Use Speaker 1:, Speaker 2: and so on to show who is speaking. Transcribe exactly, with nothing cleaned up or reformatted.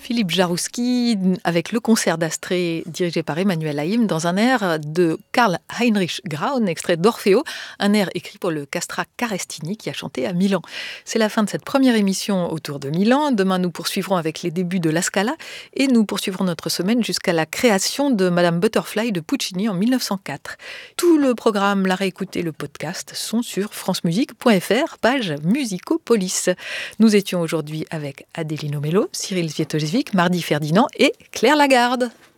Speaker 1: Philippe Jarouski avec le concert d'Astrée dirigé par Emmanuel Haïm dans un air de Karl Heinrich Graun, extrait d'Orfeo, un air écrit pour le castrat Carestini qui a chanté à Milan. C'est la fin de cette première émission autour de Milan. Demain, nous poursuivrons avec les débuts de La Scala et nous poursuivrons notre semaine jusqu'à la création de Madame Butterfly de Puccini en mille neuf cent quatre. Tout le programme, la réécoute et le podcast sont sur francemusique point f r, page Musicopolis. Nous étions aujourd'hui avec Adelino Mello, Cyril Svietojevic, Mardi Ferdinand et Claire Lagarde.